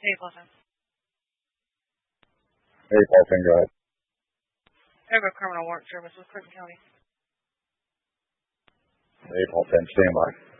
Hey, Paul. Hey, Paul, go ahead. Federal Criminal Warrant Service with Clinton County. Hey, Paul, stand by.